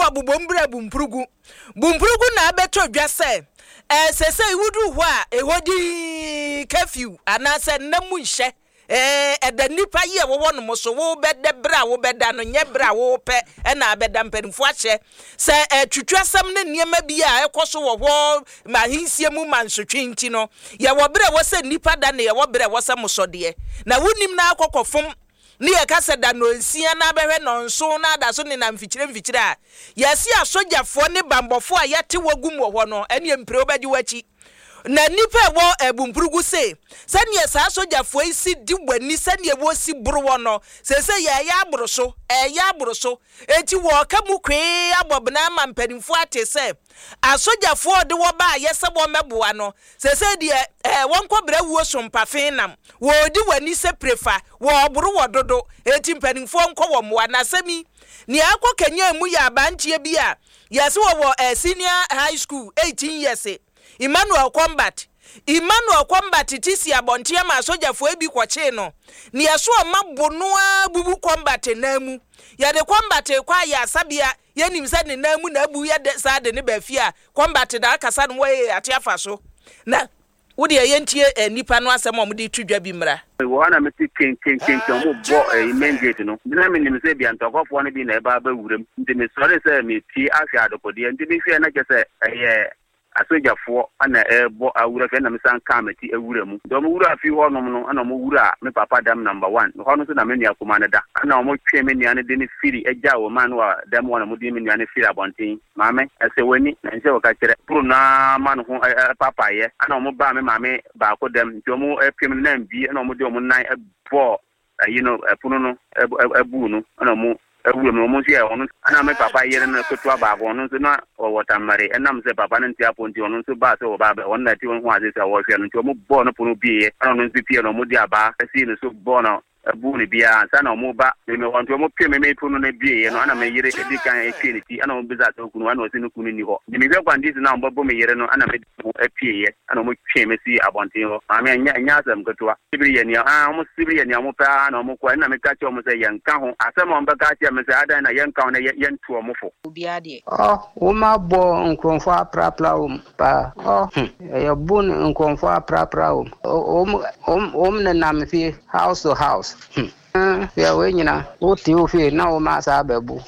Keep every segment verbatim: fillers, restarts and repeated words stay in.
fa bubombra bumpurugu bumpurugu na abeto dwase eh sese iwudu ho a ehodi curfew anase namu nhye eh eda nipa ye wo wono mo so wo bede bra wo beda no nye bra wo pe e na beda mpanfo ahye se twetwasam ne niema bi a ekoso wo ho ma hinsie mu mansotwe nti no ye wo bra wo se nipa da ne ye wo bra wo se musode na wunim na akokofom ni ye ka se da no nsia na behwe no nso na da so ne na mfikyire mfikyire a yesi asojafo ne bambofo a yete wagum wo ho no ene empire obedi wachi na nipa wo ebumpurugu se sane sa sojafo isi di bwani sane wo si buru no se se ya ya abroso e ya abroso enti wo ka mu kwe abobna ma mpanimfo ate se asojafo de wo ba yese bo meboa no se se de eh won kobra wuo so mpafen nam wo di wani se prefa wo buru wo dodo enti mpanimfo nko wo moa na sami ni akokanya mu ya abantie bi a yese wo eh, senior high school eighteen years Emmanuel Combat Emmanuel Combat tisi abontia ma sojafo ebi kwache no ni yaso mabonoa bubu Combat namu ya de Combat kwa ya sabia yenim se ne namu na abu ya de sa de ne bafia Combat da akasa no we ate afaso na wode yentie nipa no asem omde twidwa bi mra wo ana meti ken ken ken ken mo bo imengate no na me nim se bi antokofo no bi na eba ba wuram ndi me sore se me ti afia adokode ndi bi hwe na kese eh asojafo ana ebo awura fe na misan kameti awura mu do mo wura fi ho no no ana mo wura me papa dam number one ho no so na me nia kuma na da ana mo twe me nia ne de ne firi eja wo man wa dam wona mo de me nia ne firi abonten maame ase wani na nse wo ka kire pro na man ho papa ye ana mo ba me maame ba ko dam nti mo epem na mbi ana mo de mo nan ebo you know puno no ebu no ana mo ewu me mo sia ono ana me papa yere na kotwa ba go no so na wotamare enam se papa na ntia ponti ono so ba so ba ba wonna ti won ho ase se wo hwe no nti mo bo no pono biye ana no nsi pie no mo di aba asi no so bo no abu ni bia sana mo ba me wonto mo pie me me pono na biye no ana me yere edi kan e pie ni ti ana mo biza to kunu ana o se no kunu ni ho ni me hwe kwandi na mo bo me yere no ana me e pie ye ana mo twe me si abonten ho ame anya anya asem kotwa sibiri ye ni ah mo sibiri ye ni mo pa na mo kwa na me ka che mo se yen ka ho asem mo ba ka che me se ada na yen ka na yen tuo mo fo obia de oh wo ma bo nkromfo aprapra wo pa oh e bun nkromfo aprapra wo o o na na me fi house to house ya we nyina o ti o fi na o ma sa bebu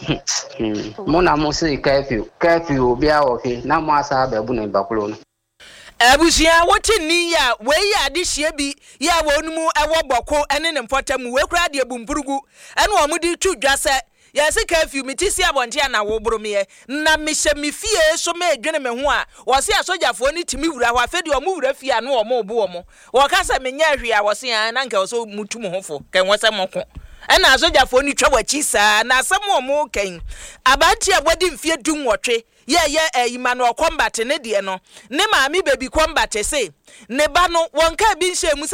mo na mo se curfew curfew bia o fi na mo asa bebu na bakulo no abusia woti ni ya we ya de hie bi ya wonmu ewo boko ene ne mpotamu we kura de bumpurugu ene o mudi tudwa se ya se curfew mitisi abontia na wo bromie na mehye mefie so ma edwene me ho a wo se asojafo ni timi wura ho afedi o mu wura fie na o mo bo mo wo ka se menya hwe a wo se an na nka wo so mutum hofo kan wo se moko ena asojafo ni twa wachi saa na asem o mo kan abati abodi mfie dunwotwe ye ye Emmanuel Combat ne de no ne maami baby Combat se ne ba no wonka bi nhye mu